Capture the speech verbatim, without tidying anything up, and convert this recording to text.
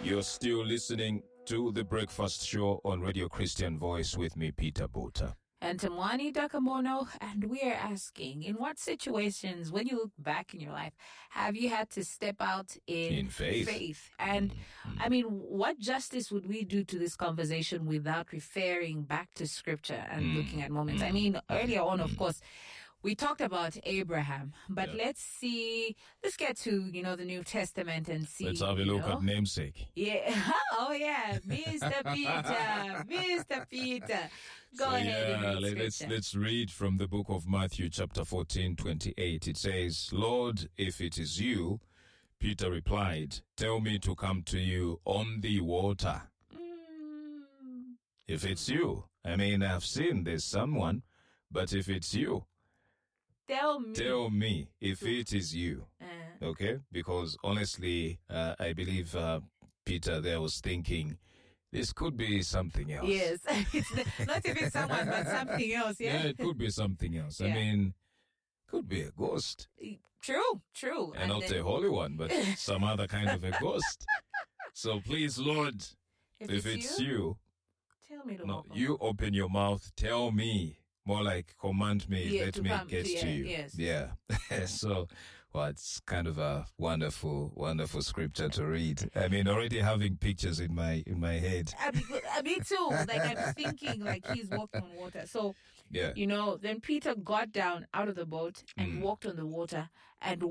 You're still listening to The Breakfast Show on Radio Christian Voice with me, Peter Bota. And Tamwani Dakamono, and we are asking, in what situations, when you look back in your life, have you had to step out in, In faith. faith? And Mm-hmm. I mean, what justice would we do to this conversation without referring back to scripture and Mm. looking at moments? I mean, earlier on, of course, we talked about Abraham, but Yeah. let's see, let's get to, you know, the New Testament and see. Let's have a you look know? at namesake. Yeah. Oh, yeah. Mister Peter. Mister Peter. Go So, ahead yeah, and read let- let's scripture. let's read from the book of Matthew, chapter fourteen, twenty-eight. It says, "Lord, if it is you," Peter replied, "tell me to come to you on the water." Mm. If it's you, I mean, I've seen there's someone, but if it's you, Tell me. tell me if it is you. Uh, Okay? Because honestly, uh, I believe uh, Peter there was thinking, this could be something else. yes. It's the- not if it's someone, but something else. Yeah, Yeah. it could be something else. I Yeah. mean, could be a ghost. True. True. And not then, a holy one, but some other kind of a ghost. So please, Lord, if, if it's you, tell me to no, walk on. you open your mouth, tell me. More like command me, Yeah, let to me come get to- to yeah, you. yes. Yeah. So, well, it's kind of a wonderful, wonderful scripture to read. I mean, already having pictures in my in my head. I mean, uh, me too. Like, I'm thinking like he's walking on water. So, Yeah. you know, then Peter got down out of the boat and Mm. walked on the water and